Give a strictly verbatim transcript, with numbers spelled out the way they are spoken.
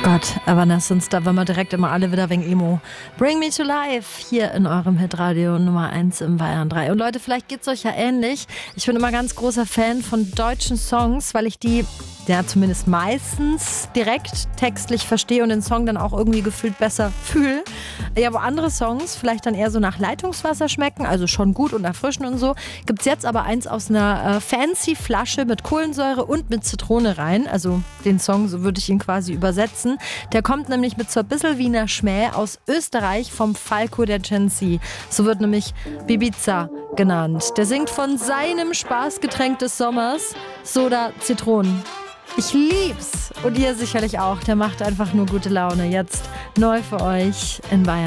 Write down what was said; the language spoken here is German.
Gott, Evanescence, da waren wir direkt immer alle wieder wegen Emo. Bring Me to Life hier in eurem Hitradio Nummer eins im Bayern drei. Und Leute, vielleicht geht's euch ja ähnlich. Ich bin immer ganz großer Fan von deutschen Songs, weil ich die ja zumindest meistens direkt textlich verstehe und den Song dann auch irgendwie gefühlt besser fühle. Ja, wo andere Songs vielleicht dann eher so nach Leitungswasser schmecken, also schon gut und erfrischend und so, gibt's jetzt aber eins aus einer äh, fancy Flasche mit Kohlensäure und mit Zitrone rein. Also den Song, so würde ich ihn quasi übersetzen. Der kommt nämlich mit so ein bisschen Wiener Schmäh aus Österreich vom Falco der Gen Z. So wird nämlich Bibiza genannt. Der singt von seinem Spaßgetränk des Sommers, Soda Zitronen. Ich lieb's. Und ihr sicherlich auch. Der macht einfach nur gute Laune. Jetzt neu für euch in Bayern.